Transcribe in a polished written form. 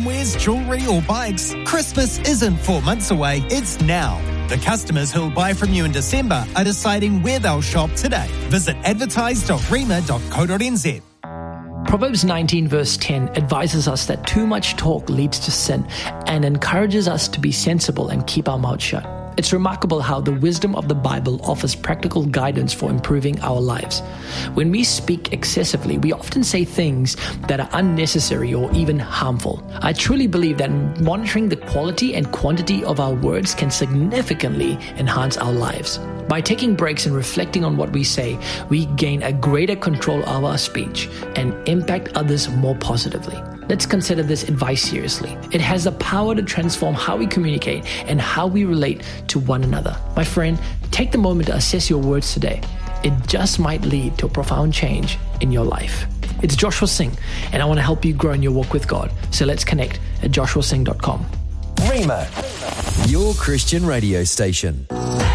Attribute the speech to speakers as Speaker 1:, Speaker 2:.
Speaker 1: homewares, jewellery or bikes, Christmas isn't 4 months away, it's now. The customers who'll buy from you in December are deciding where they'll shop today. Visit advertise.rema.co.nz.
Speaker 2: Proverbs 19 verse 10 advises us that too much talk leads to sin and encourages us to be sensible and keep our mouth shut. It's remarkable how the wisdom of the Bible offers practical guidance for improving our lives. When we speak excessively, we often say things that are unnecessary or even harmful. I truly believe that monitoring the quality and quantity of our words can significantly enhance our lives. By taking breaks and reflecting on what we say, we gain a greater control of our speech and impact others more positively. Let's consider this advice seriously. It has the power to transform how we communicate and how we relate to one another. My friend, take the moment to assess your words today. It just might lead to a profound change in your life. It's Joshua Singh, and I want to help you grow in your walk with God. So let's connect at joshuasingh.com.
Speaker 3: Rema, your Christian radio station.